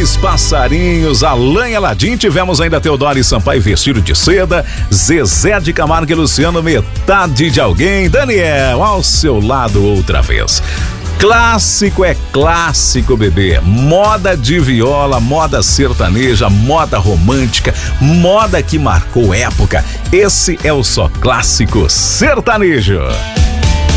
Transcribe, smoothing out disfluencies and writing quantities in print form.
Três Passarinhos, Alain e Aladim. Tivemos ainda Teodoro e Sampaio, Vestido de Seda, Zezé de Camargo e Luciano, Metade de Alguém. Daniel, ao seu lado outra vez. Clássico é clássico, bebê. Moda de viola, moda sertaneja, moda romântica, moda que marcou época. Esse é o Só Clássico Sertanejo.